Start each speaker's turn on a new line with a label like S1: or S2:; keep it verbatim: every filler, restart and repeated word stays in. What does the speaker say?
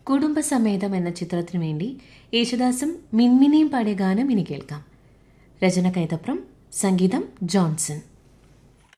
S1: കുടുംബസമേതം എന്ന ചിത്രത്തിനു വേണ്ടി യേശുദാസും മിൻമിനിയും പാടിയ ഗാനം ഇനി കേൾക്കാം. രചന കൈതപ്രം, സംഗീതം ജോൺസൺ.